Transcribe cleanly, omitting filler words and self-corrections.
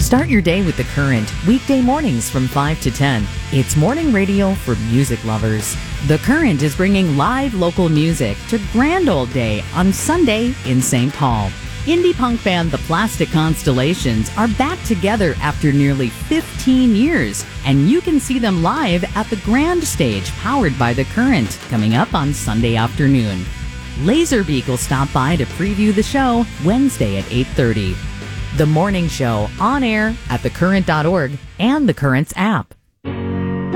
Start your day with The Current, weekday mornings from 5 to 10. It's morning radio for music lovers. The Current is bringing live local music to Grand Old Day on Sunday in St. Paul. Indie punk band The Plastic Constellations are back together after nearly 15 years, and you can see them live at the Grand Stage powered by The Current coming up on Sunday afternoon. Laserbeak will stop by to preview the show Wednesday at 8:30. The morning show on air at thecurrent.org and The Current's app.